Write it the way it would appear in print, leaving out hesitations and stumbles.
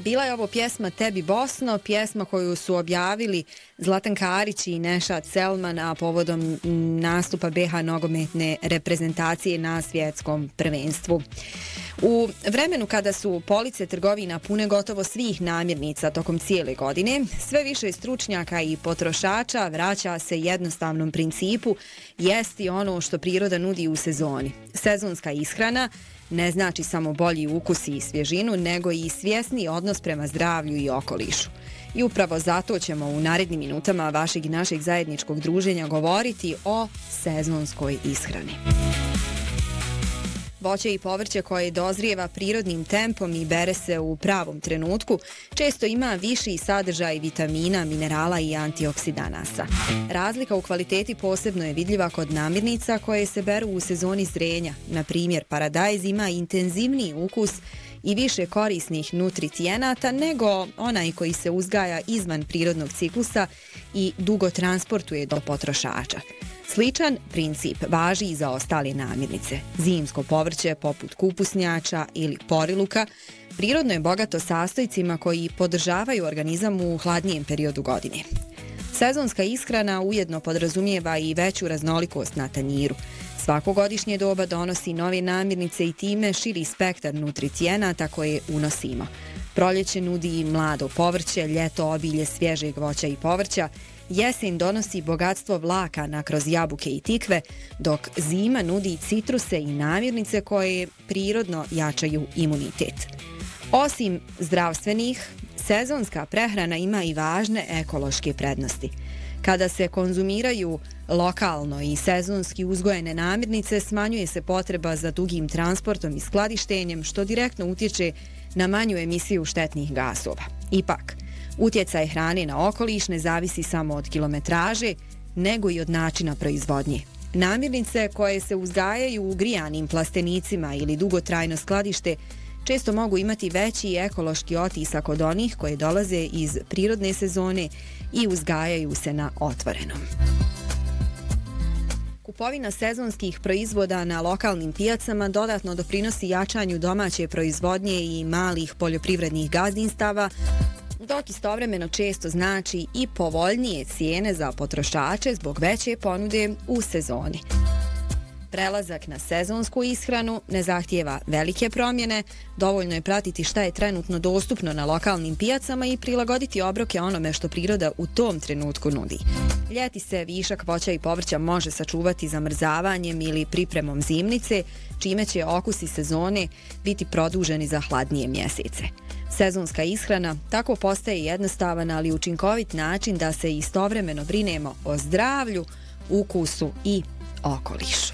Bila je ovo pjesma Tebi Bosno, pjesma koju su objavili Zlatan Karić i Nešad Selman, a povodom nastupa BiH nogometne reprezentacije na svjetskom prvenstvu. U vremenu kada su police trgovina pune gotovo svih namirnica tokom cijele godine, sve više stručnjaka i potrošača vraća se jednostavnom principu jesti ono što priroda nudi u sezoni. Sezonska ishrana ne znači samo bolji ukus i svježinu, nego i svjesni odnos prema zdravlju i okolišu. I upravo zato ćemo u narednim minutama vašeg i našeg zajedničkog druženja govoriti o sezonskoj ishrani. Voće i povrće koje dozrijeva prirodnim tempom i bere se u pravom trenutku često ima viši sadržaj vitamina, minerala i antioksidanasa. Razlika u kvaliteti posebno je vidljiva kod namirnica koje se beru u sezoni zrenja. Na primjer, paradajz ima intenzivniji ukus i više korisnih nutricijenata nego onaj koji se uzgaja izvan prirodnog ciklusa i dugo transportuje do potrošača. Sličan princip važi i za ostale namirnice. Zimsko povrće poput kupusnjača ili poriluka prirodno je bogato sastojcima koji podržavaju organizam u hladnijem periodu godine. Sezonska ishrana ujedno podrazumijeva i veću raznolikost na tanjiru. Svako godišnje doba donosi nove namirnice i time širi spektar nutricijenata koje unosimo. Proljeće nudi mlado povrće, ljeto obilje svježeg voća i povrća, jesen donosi bogatstvo vlakana kroz jabuke i tikve, dok zima nudi citruse i namirnice koje prirodno jačaju imunitet. Osim zdravstvenih, sezonska prehrana ima i važne ekološke prednosti. Kada se konzumiraju lokalno i sezonski uzgojene namirnice, smanjuje se potreba za dugim transportom i skladištenjem, što direktno utječe na manju emisiju štetnih gasova. Ipak, utjecaj hrane na okoliš ne zavisi samo od kilometraže, nego i od načina proizvodnje. Namirnice koje se uzgajaju u grijanim plastenicima ili dugotrajno skladište često mogu imati veći ekološki otisak od onih koje dolaze iz prirodne sezone i uzgajaju se na otvorenom. Kupovina sezonskih proizvoda na lokalnim pijacama dodatno doprinosi jačanju domaće proizvodnje i malih poljoprivrednih gazdinstava, dok istovremeno često znači i povoljnije cijene za potrošače zbog veće ponude u sezoni. Prelazak na sezonsku ishranu ne zahtijeva velike promjene, dovoljno je pratiti šta je trenutno dostupno na lokalnim pijacama i prilagoditi obroke onome što priroda u tom trenutku nudi. Ljeti se višak voća i povrća može sačuvati zamrzavanjem ili pripremom zimnice, čime će okusi sezone biti produženi za hladnije mjesece. Sezonska ishrana tako postaje jednostavan, ali učinkovit način da se istovremeno brinemo o zdravlju, ukusu i okolišu.